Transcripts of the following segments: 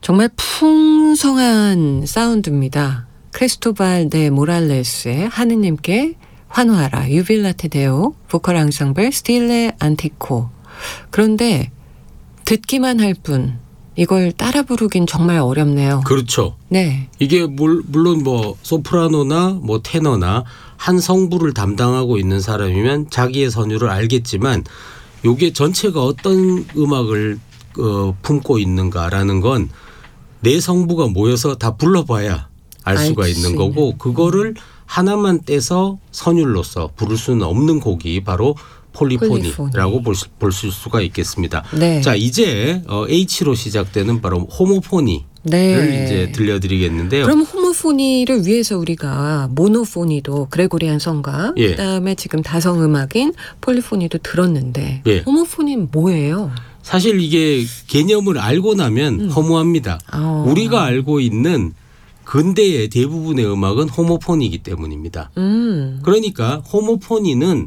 정말 풍성한 사운드입니다. 크리스토발 데 모랄레스의 하느님께 환호하라, 유빌라테 데오, 보컬 앙상블 스틸레 안티코. 그런데 듣기만 할 뿐 이걸 따라 부르긴 정말 어렵네요. 그렇죠. 네. 이게 물론 뭐 소프라노나 뭐 테너나 한 성부를 담당하고 있는 사람이면 자기의 선율을 알겠지만 이게 전체가 어떤 음악을 품고 있는가라는 건 네 성부가 모여서 다 불러봐야 알 수가 있는 거고, 그거를 하나만 떼서 선율로서 부를 수는 없는 곡이 바로 폴리포니라고 볼 수가 있겠습니다. 네. 자, 이제 H로 시작되는 바로 호모포니를 네. 이제 들려드리겠는데요. 그럼 호모포니를 위해서 우리가 모노포니도 그레고리안 성가, 예. 그다음에 지금 다성음악인 폴리포니도 들었는데 예. 호모포니는 뭐예요? 사실 이게 개념을 알고 나면 허무합니다. 우리가 알고 있는 근대의 대부분의 음악은 호모포니이기 때문입니다. 그러니까 호모포니는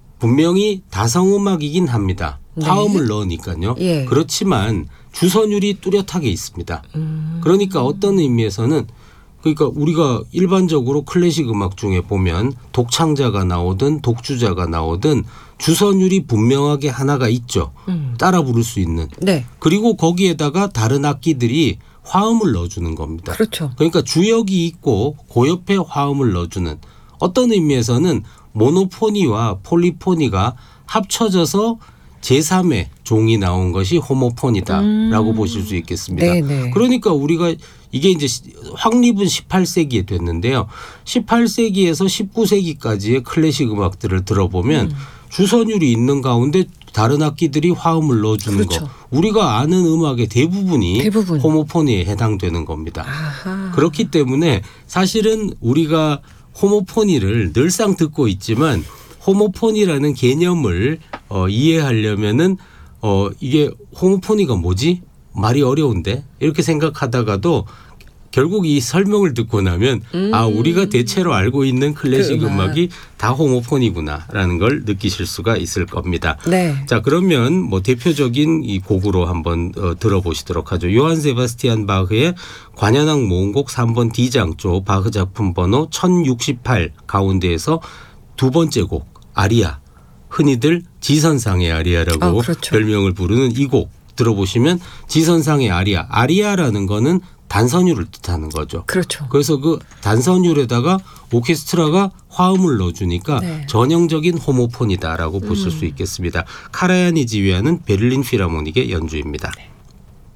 분명히 다성음악이긴 합니다. 네. 화음을 넣으니까요. 예. 그렇지만 주선율이 뚜렷하게 있습니다. 그러니까 어떤 의미에서는, 그러니까 우리가 일반적으로 클래식 음악 중에 보면 독창자가 나오든 독주자가 나오든 주선율이 분명하게 하나가 있죠. 따라 부를 수 있는. 네. 그리고 거기에다가 다른 악기들이 화음을 넣어주는 겁니다. 그렇죠. 그러니까 주역이 있고 그 옆에 화음을 넣어주는, 어떤 의미에서는 모노포니와 폴리포니가 합쳐져서 제3의 종이 나온 것이 호모포니다라고 보실 수 있겠습니다. 네네. 그러니까 우리가 이게 이제 확립은 18세기에 됐는데요. 18세기에서 19세기까지의 클래식 음악들을 들어보면 주선율이 있는 가운데 다른 악기들이 화음을 넣어주는 그렇죠. 거, 우리가 아는 음악의 대부분이 대부분. 호모포니에 해당되는 겁니다. 아하. 그렇기 때문에 사실은 우리가 호모포니를 늘상 듣고 있지만 호모포니라는 개념을 이해하려면은 이게 호모포니가 뭐지? 말이 어려운데? 이렇게 생각하다가도 결국 이 설명을 듣고 나면 우리가 대체로 알고 있는 클래식 음악이 다 호모포니구나라는 걸 느끼실 수가 있을 겁니다. 네. 자, 그러면 뭐 대표적인 이 곡으로 한번 들어보시도록 하죠. 요한 세바스티안 바흐의 관현악 모음곡 3번 D장조, 바흐 작품 번호 1068 가운데에서 두 번째 곡 아리아, 흔히들 지선상의 아리아라고 그렇죠. 별명을 부르는 이 곡 들어보시면 지선상의 아리아라는 거는 단선율을 뜻하는 거죠. 그렇죠. 그래서 그 단선율에다가 오케스트라가 화음을 넣어주니까 네. 전형적인 호모폰이다라고 보실 수 있겠습니다. 카라얀이 지휘하는 베를린 필하모닉의 연주입니다. 네.